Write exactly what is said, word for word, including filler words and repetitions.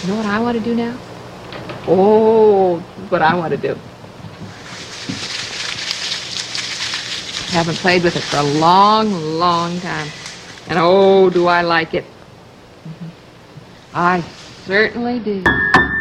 You know what I want to do now? Oh, what I want to do. I haven't played with it for a long, long time. And oh, do I like it. I certainly do.